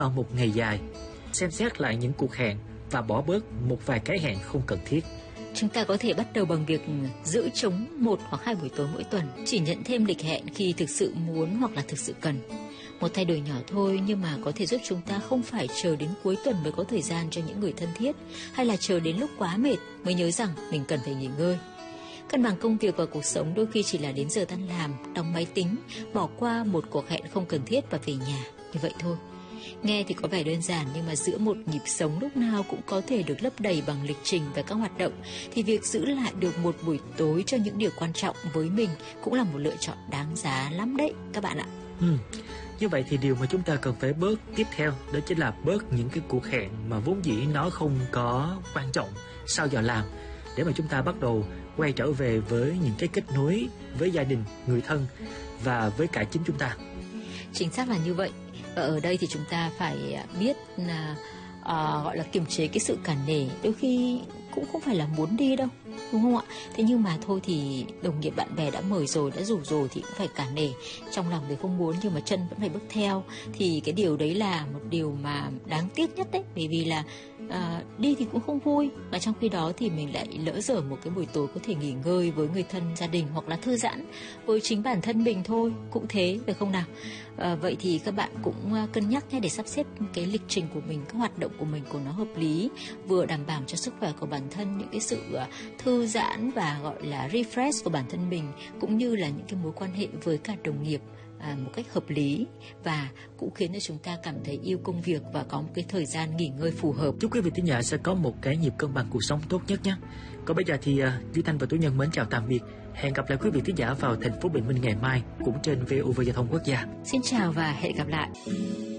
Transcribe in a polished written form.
ở một ngày dài, xem xét lại những cuộc hẹn và bỏ bớt một vài cái hẹn không cần thiết. Chúng ta có thể bắt đầu bằng việc giữ trống 1 hoặc 2 buổi tối mỗi tuần, chỉ nhận thêm lịch hẹn khi thực sự muốn hoặc là thực sự cần. Một thay đổi nhỏ thôi nhưng mà có thể giúp chúng ta không phải chờ đến cuối tuần mới có thời gian cho những người thân thiết, hay là chờ đến lúc quá mệt mới nhớ rằng mình cần phải nghỉ ngơi. Cân bằng công việc và cuộc sống đôi khi chỉ là đến giờ tan làm, đóng máy tính, bỏ qua một cuộc hẹn không cần thiết và về nhà, như vậy thôi. Nghe thì có vẻ đơn giản nhưng mà giữa một nhịp sống lúc nào cũng có thể được lấp đầy bằng lịch trình và các hoạt động, thì việc giữ lại được một buổi tối cho những điều quan trọng với mình cũng là một lựa chọn đáng giá lắm đấy các bạn ạ. Như vậy thì điều mà chúng ta cần phải bớt tiếp theo đó chính là bớt những cái cuộc hẹn mà vốn dĩ nó không có quan trọng sau giờ làm, để mà chúng ta bắt đầu quay trở về với những cái kết nối với gia đình, người thân và với cả chính chúng ta. Chính xác là như vậy. Và ở đây thì chúng ta phải biết là gọi là kiềm chế cái sự cản nể, đôi khi cũng không phải là muốn đi đâu, đúng không ạ? Thế nhưng mà thôi thì đồng nghiệp bạn bè đã mời rồi, đã rủ rồi thì cũng phải cản nể. Trong lòng thì không muốn nhưng mà chân vẫn phải bước theo. Thì cái điều đấy là một điều mà đáng tiếc nhất đấy. Bởi vì là đi thì cũng không vui, và trong khi đó thì mình lại lỡ dở một cái buổi tối có thể nghỉ ngơi với người thân, gia đình, hoặc là thư giãn với chính bản thân mình thôi, cũng thế phải không nào? Vậy thì các bạn cũng cân nhắc nhé, để sắp xếp cái lịch trình của mình, các hoạt động của mình của nó hợp lý, vừa đảm bảo cho sức khỏe của bản thân, những cái sự thư giãn và gọi là refresh của bản thân mình, cũng như là những cái mối quan hệ với cả đồng nghiệp một cách hợp lý, và cũng khiến cho chúng ta cảm thấy yêu công việc và có một cái thời gian nghỉ ngơi phù hợp. Chúc quý vị thính giả sẽ có một cái nhịp cân bằng cuộc sống tốt nhất nhé. Còn bây giờ thì Duy Thanh và Tú Nhân mến chào tạm biệt. Hẹn gặp lại quý vị thính giả vào thành phố Bình Minh ngày mai cũng trên VOV Giao thông Quốc gia. Xin chào và hẹn gặp lại.